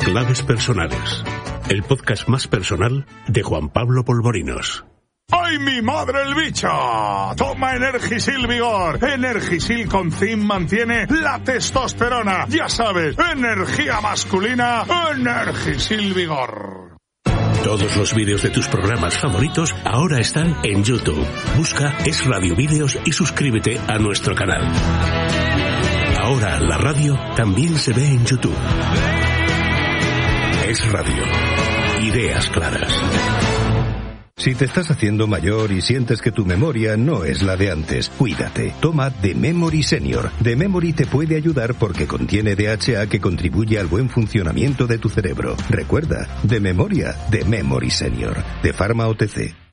Claves personales. El podcast más personal de Juan Pablo Polvorinos. ¡Ay, mi madre el bicho! Toma Energisil Vigor. Energisil con zinc mantiene la testosterona. Ya sabes, energía masculina, Energisil Vigor. Todos los vídeos de tus programas favoritos ahora están en YouTube. Busca Es Radio Vídeos y suscríbete a nuestro canal. Ahora la radio también se ve en YouTube. Es Radio. Ideas claras. Si te estás haciendo mayor y sientes que tu memoria no es la de antes, cuídate. Toma The Memory Senior. The Memory te puede ayudar porque contiene DHA que contribuye al buen funcionamiento de tu cerebro. Recuerda, de memoria, The Memory Senior. De Pharma OTC.